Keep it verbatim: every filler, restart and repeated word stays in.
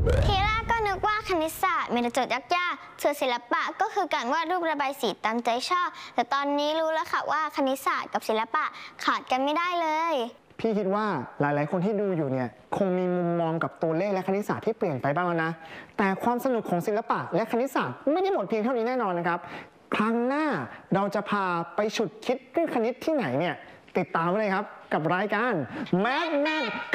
ทีแรกก็นึกว่าคณิตศาสตร์มีแต่โจทย์ยากๆส่วนศิลปะก็คือการวาดรูประบายสีตามใจชอบแต่ตอนนี้รู้แล้วค่ะว่าคณิตศาสตร์กับศิลปะขาดกันไม่ได้เลยพี่คิดว่าหลายๆคนที่ดูอยู่เนี่ยคงมีมุมมองกับตัวเลขและคณิตศาสตร์ที่เปลี่ยนไปบ้างแล้วนะแต่ความสนุกของศิลปะและคณิตศาสตร์ไม่ได้หมดเพียงเท่านี้แน่นอนนะครับครั้งหน้าเราจะพาไปฉุดคิดเรื่องคณิตที่ไหนเนี่ยติดตามเลยครับกับรายการ Mad Math